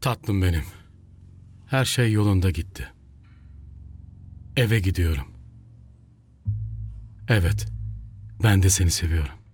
Tatlım benim. Her şey yolunda gitti. Eve gidiyorum. Evet, ben de seni seviyorum.